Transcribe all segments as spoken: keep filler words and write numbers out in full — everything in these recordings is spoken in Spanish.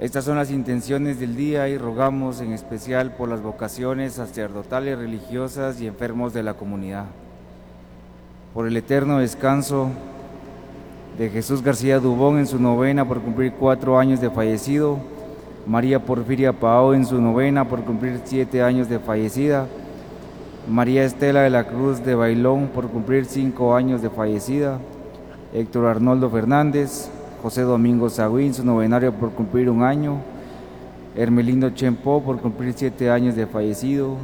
Estas son las intenciones del día y rogamos en especial por las vocaciones sacerdotales, religiosas y enfermos de la comunidad. Por el eterno descanso de Jesús García Dubón en su novena por cumplir cuatro años de fallecido, María Porfiria Pao en su novena por cumplir siete años de fallecida, María Estela de la Cruz de Bailón por cumplir cinco años de fallecida, Héctor Arnoldo Fernández, José Domingo Sagüín en su novenario por cumplir un año, Hermelindo Chempó por cumplir siete años de fallecido,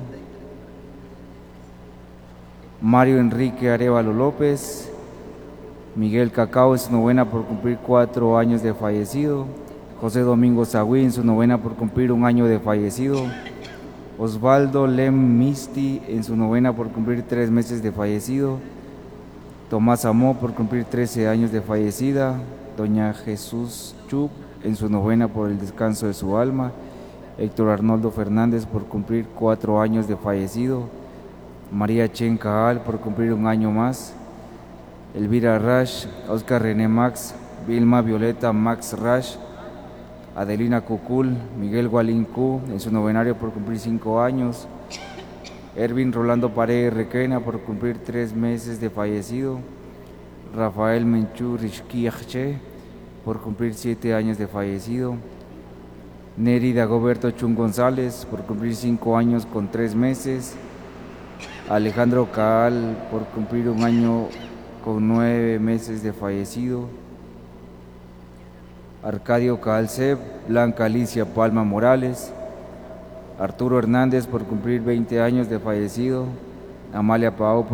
Mario Enrique Arévalo López, Miguel Cacao en su novena por cumplir cuatro años de fallecido, José Domingo Sagüín en su novena por cumplir un año de fallecido, Osvaldo Lem Misti en su novena por cumplir tres meses de fallecido, Tomás Amó por cumplir trece años de fallecida, Doña Jesús Chup en su novena por el descanso de su alma, Héctor Arnoldo Fernández por cumplir cuatro años de fallecido, María Chen Caal por cumplir un año más, Elvira Rash, Oscar René Max, Vilma Violeta Max Rash, Adelina Cucul, Miguel Gualín Q en su novenario por cumplir cinco años, Ervin Rolando Paredes Requena por cumplir tres meses de fallecido, Rafael Menchú Rishkiache por cumplir siete años de fallecido, Neri Dagoberto Chun González por cumplir cinco años con tres meses, Alejandro Caal por cumplir un año con nueve meses de fallecido, Arcadio Caal Ceb, Blanca Alicia Palma Morales, Arturo Hernández por cumplir veinte años de fallecido, Amalia Pao por